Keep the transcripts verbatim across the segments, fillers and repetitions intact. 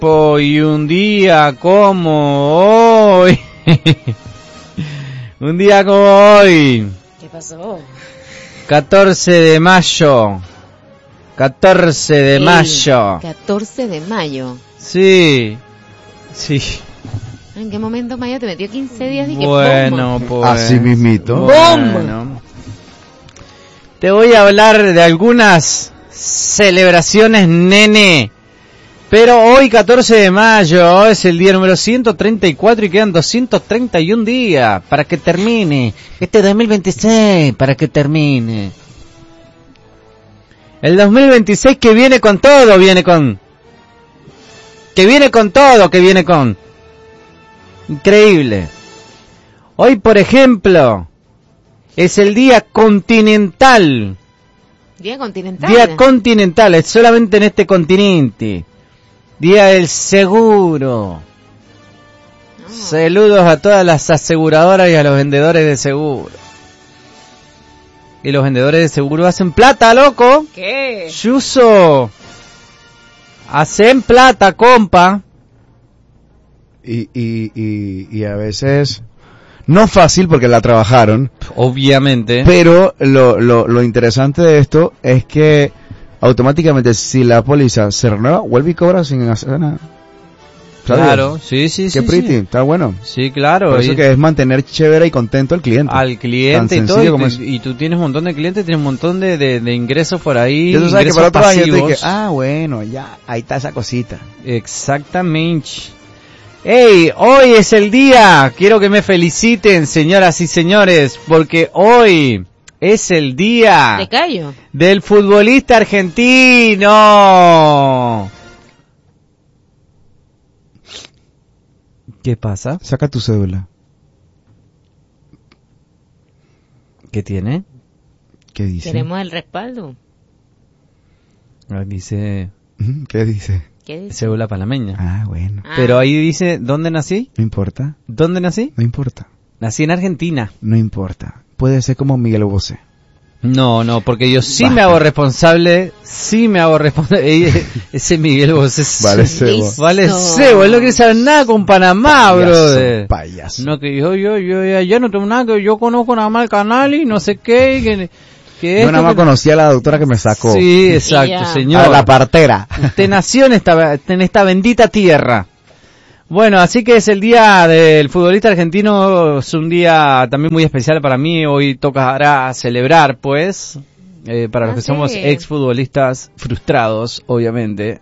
tiempo y un día como hoy. Un día como hoy. ¿Qué pasó? catorce de mayo. catorce de El mayo. catorce de mayo. Sí. Sí. ¿En qué momento mayo te metió quince días y que Bueno, pues. Así mismito. Bueno. Te voy a hablar de algunas celebraciones, nene. Pero hoy, catorce de mayo, es el día número ciento treinta y cuatro y quedan doscientos treinta y un días para que termine. Este dos mil veintiséis, para que termine. El dos mil veintiséis que viene con todo, viene con... Que viene con todo, que viene con... Increíble. Hoy, por ejemplo, es el día continental. Día continental. Día continental, es solamente en este continente. Día del seguro. Oh. Saludos a todas las aseguradoras y a los vendedores de seguro. Y los vendedores de seguro hacen plata, loco. ¿Qué? Yuso. Hacen plata, compa. Y, y, y, y a veces... No fácil porque la trabajaron. Obviamente. Pero lo, lo, lo interesante de esto es que automáticamente si la póliza se renueva, vuelve y cobra sin hacer nada. ¿Sabes? Claro, sí, sí, Qué sí. pretty, sí. Está bueno. Sí, claro. Por eso y... que es mantener chévere y contento al cliente. Al cliente Tan y todo. sencillo Y, como tú, es. y tú tienes un montón de clientes, tienes un montón de, de, de ingresos por ahí. Y tú sabes que para otro año te pasivos. dije, ah, bueno, ya, ahí está esa cosita. Exactamente. Hey, hoy es el día, quiero que me feliciten, señoras y señores, porque hoy es el día Te callo. del futbolista argentino. ¿Qué pasa? Saca tu cédula. ¿Qué tiene? ¿Qué dice? Queremos el respaldo. Ah, dice ¿Qué dice? ¿Qué dice? cédula panameña. Ah, bueno. Ah. Pero ahí dice, ¿dónde nací? No importa. ¿Dónde nací? No importa. Nací en Argentina. No importa. Puede ser como Miguel Bosé. No, no, porque yo sí Basta. me hago responsable, sí me hago responsable. Ese Miguel Bosé es... Vale cebo. Vale cebo, él no quiere saber nada con Panamá, Payaso, brother. payaso. No, que yo, yo, yo, ya, ya no tengo nada, que yo conozco nada más el canal y no sé qué, y que... que Yo esto, nada más que- conocí a la doctora que me sacó. Sí, exacto, Y ya. señor. A la partera. Usted nació en esta, en esta bendita tierra. Bueno, así que es el día del futbolista argentino, es un día también muy especial para mí, hoy tocará celebrar, pues, eh, para los Ah, que sí. somos exfutbolistas frustrados, obviamente,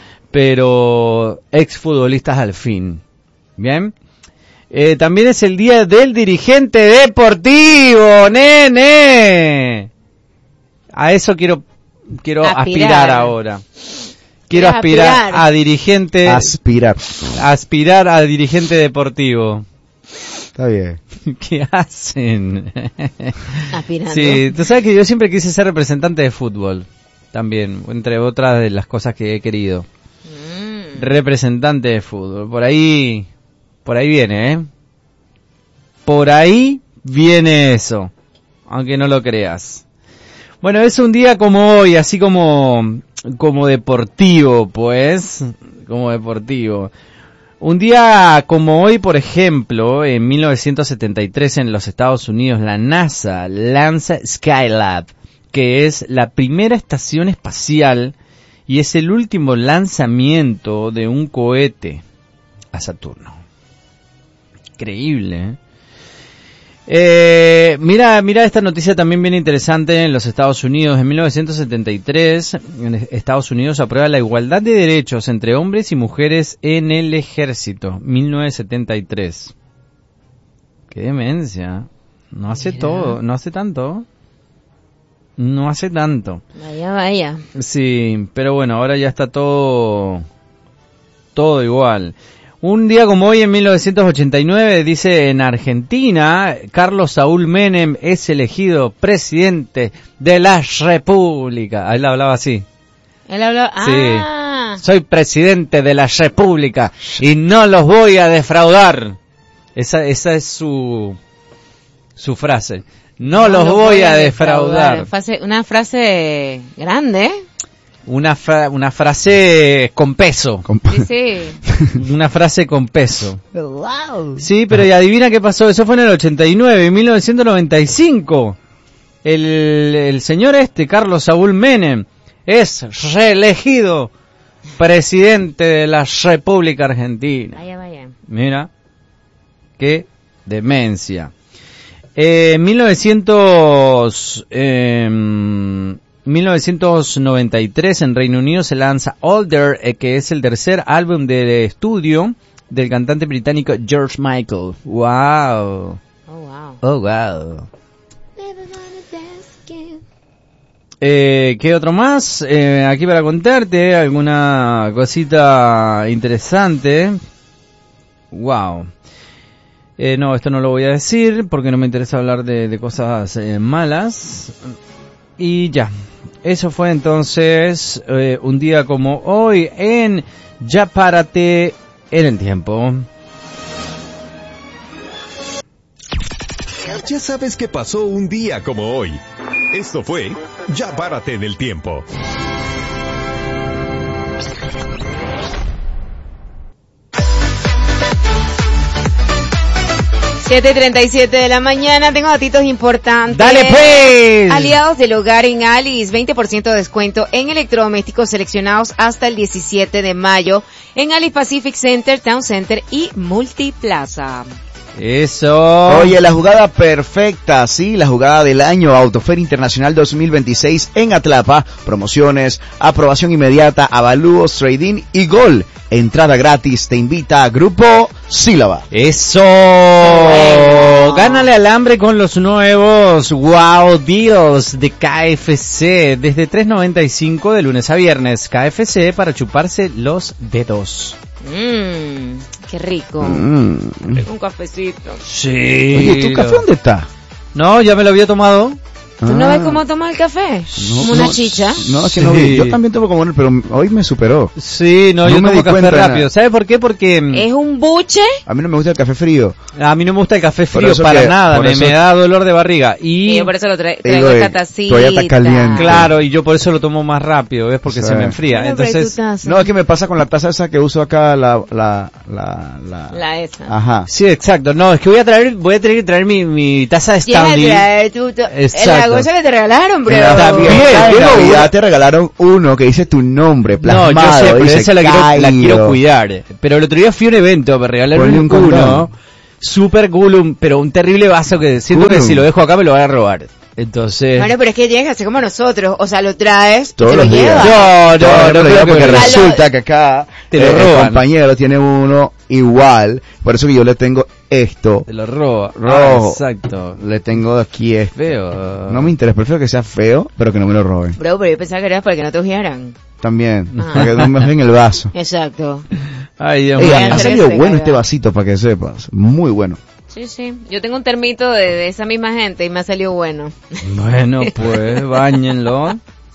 pero exfutbolistas al fin, ¿bien? Eh, también es el día del dirigente deportivo, nene. A eso quiero, quiero aspirar, Aspirar. ahora. Quiero ¿Quieres aspirar, aspirar? a dirigente, Aspirar. aspirar a dirigente deportivo. Está bien. ¿Qué hacen? Aspirando. Sí, tú sabes que yo siempre quise ser representante de fútbol, también, entre otras de las cosas que he querido. Mm. Representante de fútbol, por ahí, por ahí viene, ¿eh? Por ahí viene eso, aunque no lo creas. Bueno, es un día como hoy, así como, como deportivo, pues, como deportivo. Un día como hoy, por ejemplo, en mil novecientos setenta y tres en los Estados Unidos, la NASA lanza Skylab, que es la primera estación espacial y es el último lanzamiento de un cohete a Saturno. Increíble, ¿eh? Eh, mira, mira esta noticia también bien interesante en los Estados Unidos. En mil novecientos setenta y tres, en Estados Unidos aprueba la igualdad de derechos entre hombres y mujeres en el ejército. mil novecientos setenta y tres. Qué demencia. No hace Mira. todo, no hace tanto. No hace tanto. Vaya, vaya. Sí, pero bueno, ahora ya está todo, todo igual. Un día como hoy en mil novecientos ochenta y nueve, dice en Argentina, Carlos Saúl Menem es elegido presidente de la República. Él hablaba así. Él habló... Sí. Ah. Soy presidente de la República y no los voy a defraudar. Esa, esa es su, su frase. No, los voy a defraudar. Frase- una frase grande, ¿eh? Una, fra- una frase con peso. Con- Sí, sí. Una frase con peso. Wow. Sí, pero y adivina qué pasó. Eso fue en el ochenta y nueve, en mil novecientos noventa y cinco. El, el señor este, Carlos Saúl Menem, es reelegido presidente de la República Argentina. Vaya, vaya. Mira, qué demencia. Eh, en mil novecientos, eh, mil novecientos noventa y tres en Reino Unido se lanza Older, eh, que es el tercer álbum de estudio del cantante británico George Michael. Wow. Oh, wow. Oh, wow. Eh, ¿qué otro más? Eh, aquí para contarte alguna cosita interesante. Wow. Eh, no, esto no lo voy a decir porque no me interesa hablar de, de cosas eh, malas. Y ya. Eso fue entonces eh, un día como hoy en Ya Párate en el Tiempo. Ya sabes que pasó un día como hoy. Esto fue Ya Párate en el Tiempo. siete y treinta y siete de la mañana, tengo datitos importantes. ¡Dale pues! Aliados del hogar en Alice, veinte por ciento de descuento en electrodomésticos seleccionados hasta el diecisiete de mayo en Alice Pacific Center, Town Center y Multiplaza. Eso. Oye, la jugada perfecta, sí, la jugada del año, Autofer Internacional dos mil veintiséis en Atlapa, promociones, aprobación inmediata, avalúos, trading y gol. Entrada gratis, te invita a Grupo Sílaba. Eso. Bueno. Gánale al hambre con los nuevos Wow Deals de K F C desde tres noventa y cinco de lunes a viernes. K F C para chuparse los dedos. Mmm, qué rico. Mm. Un cafecito. Sí. Oye, ¿tu café dónde está? No, ya me lo había tomado. ¿Tú no Ah. ves cómo toma el café? No, Como una no, chicha. No, es que Sí. no vi. Yo también tomo como él, pero hoy me superó. Sí, no, No yo me tomo di café cuenta de rápido. nada. ¿Sabe por qué? Porque mm, Es un buche. A mí no me gusta el café frío. a mí no me gusta el café Por frío eso para que- nada, por me, eso- me da dolor de barriga. Y Y yo por eso lo tra- Digo, traigo esta eh, tacita. todavía está caliente. claro, y yo por eso lo tomo más rápido, ¿ves? Porque Sí. se me enfría. Bueno, pero Entonces, tu taza. No, es que me pasa con la taza esa que uso acá, la, la, la, la, La esa. Ajá. sí, exacto. No, es que voy a traer, voy a tener que traer mi, mi taza de Tienes que Stanley. traer tu ta- Exacto. La cosa que te regalaron, bro. En la También, fiesta de tengo Navidad una- te regalaron uno que dice tu nombre No, plasmado. yo sé, pero dice esa la quiero, la Cairo. quiero cuidar. Pero el otro día fui a un evento, me regalaron Ponle un un uno, condón. super cool, un- pero un terrible vaso que siento que Cool. si lo dejo acá me lo van a robar. Entonces, Bueno, pero es que tienes que hacer como nosotros. O sea, lo traes, Todos te lo los días. llevas. no, no, Todos no, los creo días, que porque me lo- resulta que acá Te lo eh, el roban. compañero tiene uno igual, por eso que yo le tengo esto te lo roba. rojo. Ah, exacto. Le tengo aquí este. Feo. No me interesa, prefiero que sea feo, pero que no me lo roben. Bro, pero yo pensaba que era para que no te ojearan. También, Ah. para que no me dejen el vaso. Exacto. Ay, Dios Ey, mío. Voy a ha hacer salido que se bueno caiga. este vasito, para que sepas. Muy bueno. Sí, sí. Yo tengo un termito de, de esa misma gente y me ha salido bueno. Bueno, pues, báñenlo.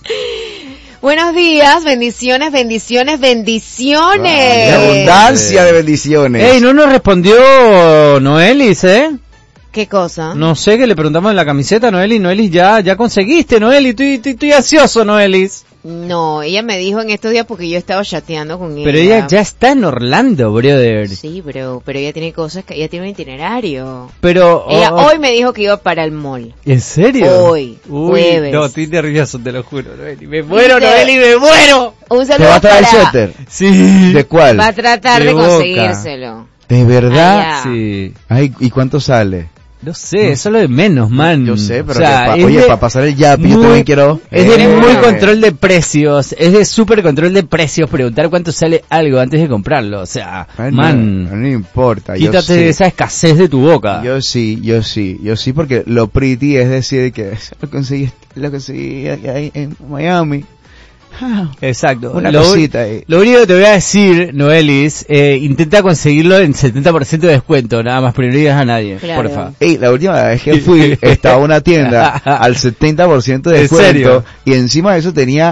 Buenos días, bendiciones, bendiciones, bendiciones. Ay, abundancia de bendiciones. Ey, no nos respondió Noelis, ¿eh? ¿Qué cosa? No sé, que le preguntamos en la camiseta, Noelis. Noelis, ya, ya conseguiste, Noelis. Estoy, estoy, estoy ansioso, Noelis. No, ella me dijo en estos días porque yo estaba chateando con ella. Pero ella ya está en Orlando, brother. Sí, bro, pero ella tiene cosas que ella tiene un itinerario. Pero... Ella oh, hoy me dijo que iba para el mall. ¿En serio? Hoy, Uy, jueves. no, estoy nervioso, te lo juro, Noelis. Me muero, Dice- Noelis, me muero. Un ¿Te saludo va a traer el para... suéter? Sí. ¿De cuál? Va a tratar De de, Boca. conseguírselo. ¿De verdad? Allá. Sí. Ay, ¿y cuánto sale? No sé, eso es lo de menos, man. Yo sé, pero O sea, que pa- es oye, de para pasar el yapi, yo muy- también quiero. Es de Eh, muy bueno. control de precios, es de súper control de precios preguntar cuánto sale algo antes de comprarlo. O sea, Ay, no, man, no, importa. yo quítate sí. esa escasez de tu boca. Yo sí, yo sí, yo sí, porque lo pretty es decir que lo conseguí, lo conseguí ahí en Miami. Ah, Exacto. Una lo, cosita ahí. lo único que te voy a decir, Noelis, eh, intenta conseguirlo en setenta por ciento de descuento, nada más, pero no digas a nadie, Claro. porfa. Ey, la última vez que fui, estaba una tienda al setenta por ciento de ¿En descuento serio? y encima de eso tenía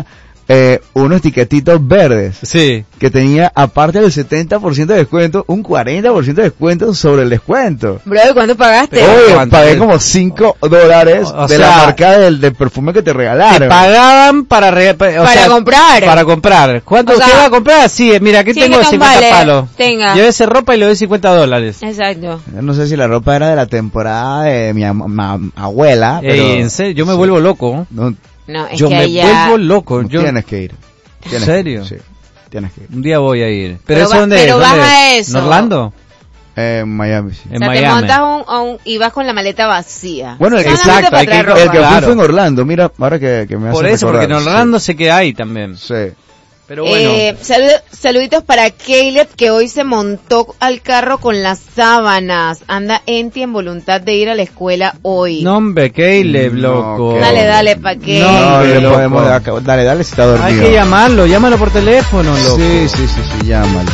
eh, unos tiquetitos verdes. Sí. Que tenía, aparte del setenta por ciento de descuento, un cuarenta por ciento de descuento sobre el descuento. Bro, ¿cuánto pagaste? Pero, Oye, ¿cuánto? pagué como cinco dólares O- o de sea, la marca del, del perfume que te regalaron. Te pagaban para re- pa- o Para sea, comprar. Para comprar. ¿Cuánto O sea, usted va a comprar? Sí, mira, aquí sí, tengo que no cincuenta vale. palos. Tenga. Llévese ropa y le doy cincuenta dólares. Exacto. Yo no sé si la ropa era de la temporada de mi am- ma- abuela, pero... Ey, en serio, yo me sí. vuelvo loco. No, No, es Yo que me allá... vuelvo loco. no Yo tienes que ir. Tienes serio? Que ir, sí, tienes que ir. un día voy a ir. Pero, Pero eso va- dónde pero es? ¿Dónde baja es? eso. ¿En Orlando? Eh, en Miami, sí. En o sea, Miami. te montas un, a un- y vas con la maleta vacía. Bueno, el que, Solamente exacto, para hay que traer ir- ropa. el que fui Claro. fue en Orlando, mira, ahora que, que me hace Por eso, porque en recordar, Orlando sé que hay también. Sí. sí. Pero bueno. Eh, saludo- saluditos para Caleb, que hoy se montó al carro con las sábanas. Anda enti en voluntad de ir a la escuela hoy. No, hombre, Caleb, No, loco. Caleb. Dale, dale, pa' que... No, No, hombre, le loco. podemos dar- dale, dale si está dormido. Hay que llamarlo, llámalo por teléfono, loco. Sí, sí, sí, sí, llámalo.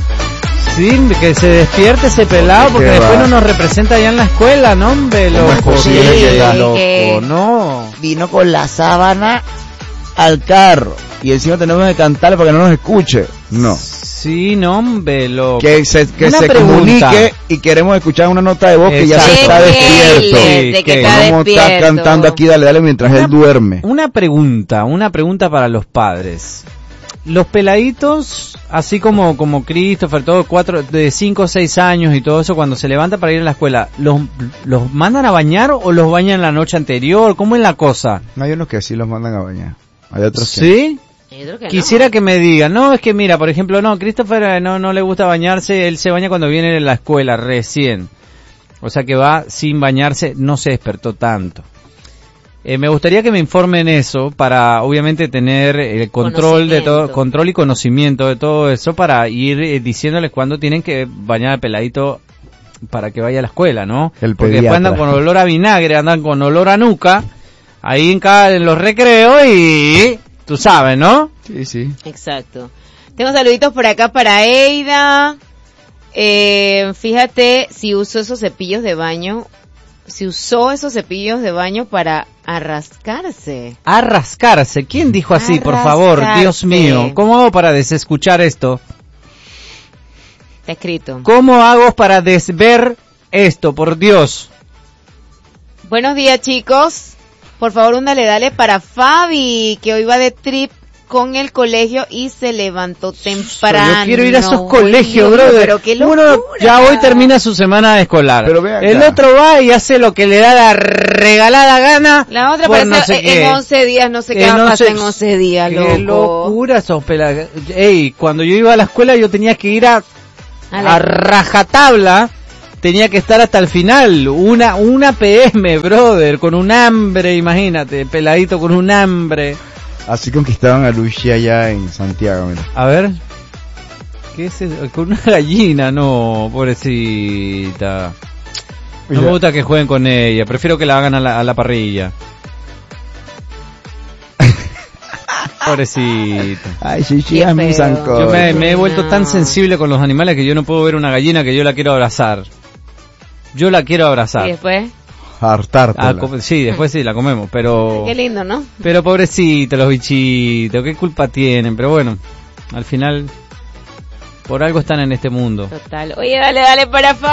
Sí, que se despierte ese pelado porque ¿Qué después va? no nos representa allá en la escuela, no, hombre, ¿Cómo es loco. posible Sí, que la- loco, que- no. Vino con la sábana al carro y encima tenemos que cantarle para que no nos escuche. No. Sí, no, hombre, loco. Que se, que Una se pregunta. comunique y queremos escuchar una nota de voz que ya se Exacto. está De despierto. Caleb, Sí, de que que está Vamos a estar despierto. cantando aquí, dale, dale, mientras Una- él duerme. Una pregunta, una pregunta para los padres. Los peladitos, así como como Christopher, todos cuatro, de cinco o seis años y todo eso, cuando se levanta para ir a la escuela, ¿los, los mandan a bañar o los bañan la noche anterior? ¿Cómo es la cosa? No, hay unos que sí los mandan a bañar. Hay otros que ¿Sí? Yo creo que no. Quisiera que me digan, no, es que mira, por ejemplo, no, Christopher eh, no, no le gusta bañarse, él se baña cuando viene de la escuela, recién. O sea que va sin bañarse, no se despertó tanto. Eh, me gustaría que me informen eso para, obviamente, tener el control de todo, Conocimiento. control y conocimiento de todo eso para ir eh, diciéndoles cuándo tienen que bañar al peladito para que vaya a la escuela, ¿no? El Porque después pediatra. andan con olor a vinagre, andan con olor a nuca, ahí en cada, en los recreos y, tú sabes, ¿no? Sí, sí. Exacto. Tengo saluditos por acá para Eida. Eh, fíjate si usó esos cepillos de baño, si usó esos cepillos de baño para arrascarse. A rascarse. ¿Quién dijo así, por favor? Arrascarse. Dios mío. ¿Cómo hago para desescuchar esto? Está escrito. ¿Cómo hago para desver esto, por Dios? Buenos días, chicos. Por favor, un dale dale para Fabi, que hoy va de trip con el colegio y se levantó temprano. Yo quiero ir a esos Uy, colegios, Dios, brother. Pero qué locura. Uno ya hoy termina su semana escolar. Pero ve acá. El otro va y hace lo que le da la regalada gana. La otra por parece no sé en qué. once días, no sé qué En va a pasar once en once días, Qué loco. locura esos pelados. Ey, cuando yo iba a la escuela yo tenía que ir a, A la- a rajatabla. Tenía que estar hasta el final, una una P M, brother, con un hambre, imagínate, peladito con un hambre. Así conquistaban a Luchi allá en Santiago, mira. A ver, ¿qué es eso? Con una gallina, no, pobrecita. No me gusta que jueguen con ella, prefiero que la hagan a la, a la parrilla. Pobrecita. Ay, sí, sí, Qué es mi feo. sancocho. Yo me, me he vuelto No. tan sensible con los animales que yo no puedo ver una gallina que yo la quiero abrazar. Yo la quiero abrazar. Y después, Hartártela. Ah, co- sí, después sí la comemos, pero qué lindo, ¿no? pero pobrecitos los bichitos, qué culpa tienen, pero bueno, al final por algo están en este mundo. Total. Oye, dale, dale para Fabi.